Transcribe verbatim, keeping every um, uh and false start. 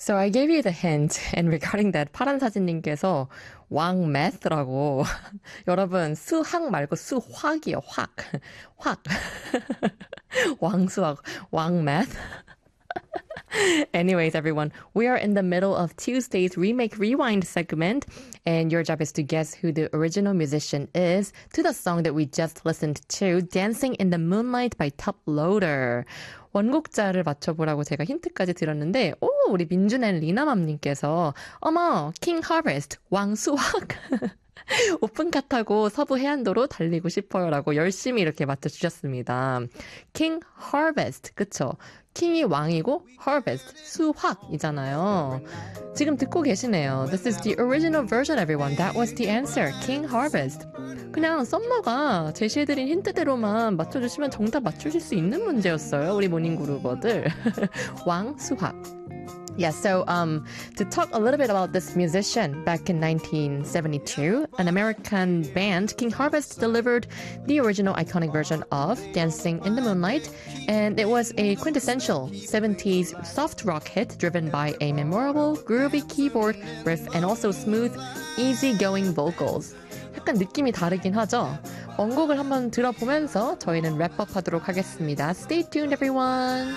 So I gave you the hint, and regarding that, 파란 사진님께서 왕매th라고 여러분 수학 말고 수화기요, 확, 확, 왕수학, 왕매th. Anyways, everyone, we are in the middle of Tuesday's Remake Rewind segment, and your job is to guess who the original musician is to the song that we just listened to, Dancing in the Moonlight by Top Loader. 원곡자를 맞춰보라고 제가 힌트까지 드렸는데, 오, 우리 민준앤 리나맘님께서, 어머, King Harvest, 왕수학. 오픈카 타고 서부 해안도로 달리고 싶어요라고 열심히 이렇게 맞춰주셨습니다. King Harvest, 그쵸? 킹이 왕이고 harvest, 수확이잖아요. 지금 듣고 계시네요. This is the original version, everyone. That was the answer. King Harvest. 그냥 썸머가 제시해드린 힌트대로만 맞춰주시면 정답 맞추실 수 있는 문제였어요. 우리 모닝그루버들. 왕, 수학. Yeah, so um, to talk a little bit about this musician, back in nineteen seventy-two, an American band, King Harvest, delivered the original iconic version of Dancing in the Moonlight, and it was a quintessential seventies soft rock hit driven by a memorable, groovy keyboard riff and also smooth, easygoing vocals. 약간 느낌이 다르긴 하죠? 원곡을 한번 들어보면서 저희는 랩업 하도록 하겠습니다. Stay tuned, everyone!